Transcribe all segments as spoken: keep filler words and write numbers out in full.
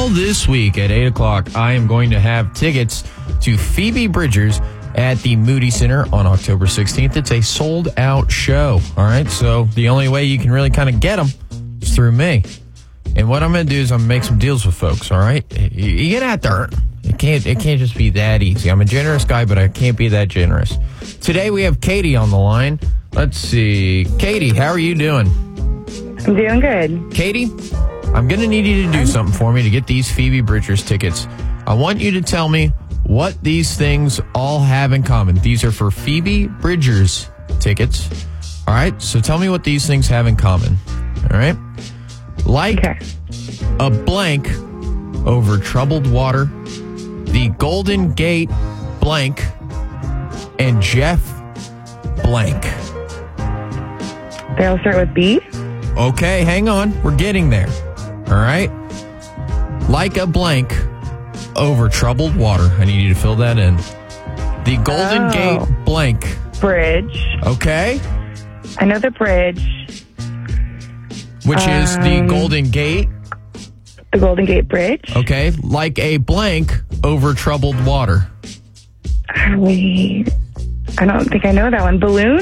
all this week at eight o'clock, I am going to have tickets to Phoebe Bridgers at the Moody Center on October sixteenth. It's a sold-out show, all right? So the only way you can really kind of get them is through me. And what I'm going to do is I'm going to make some deals with folks, all right? You, you get out there. It can't, it can't just be that easy. I'm a generous guy, but I can't be that generous. Today we have Katie on the line. Let's see. Katie, how are you doing? I'm doing good. Katie, I'm going to need you to do something for me to get these Phoebe Bridgers tickets. I want you to tell me what these things all have in common. These are for Phoebe Bridgers tickets. All right, so tell me what these things have in common. All right? Like Okay. a blank over troubled water, the Golden Gate blank, and Jeff blank. They all start with B? Okay, hang on. We're getting there. All right? Like a blank over troubled water. I need you to fill that in. The Golden Oh. Gate blank. Bridge. Okay? I know the bridge. Which is the Um, Golden Gate. The Golden Gate Bridge. Okay? Like a blank over troubled water. Wait. I don't think I know that one. Balloon?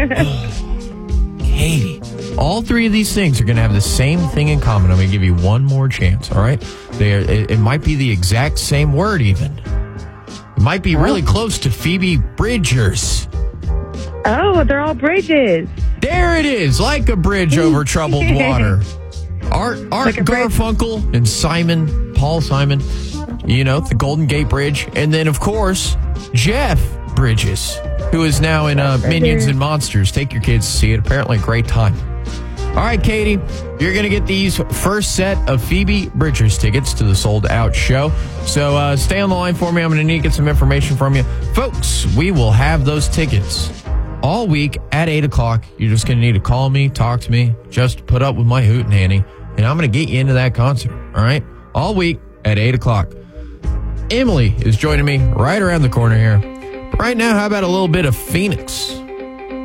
Katie. All three of these things are going to have the same thing in common. I'm going to give you one more chance, all right? They are, it, it might be the exact same word even. It might be really close to Phoebe Bridgers. Oh, they're all bridges. There it is, like a bridge over troubled water. Art, Art Like a bridge. Garfunkel and Simon, Paul Simon, you know, the Golden Gate Bridge. And then, of course, Jeff Bridges, who is now in uh, Minions and Monsters. Take your kids to see it. Apparently a great time. All right, Katie, you're going to get these first set of Phoebe Bridgers tickets to the sold-out show. So uh, stay on the line for me. I'm going to need to get some information from you. Folks, we will have those tickets all week at eight o'clock. You're just going to need to call me, talk to me, just put up with my hootenanny, and I'm going to get you into that concert, all right? All week at eight o'clock. Emily is joining me right around the corner here. Right now, how about a little bit of Phoenix?